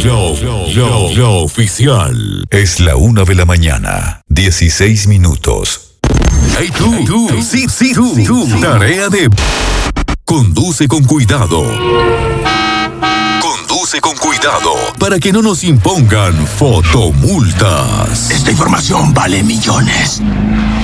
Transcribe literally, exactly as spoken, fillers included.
Flow, Flow, Flow, Flow oficial. Es la una de la mañana, dieciséis minutos. Hey tú, hey, tú, sí, sí, tú, sí, tú. Sí. Tarea de... Conduce con cuidado. Conduce con cuidado para que no nos impongan fotomultas. Esta información vale millones.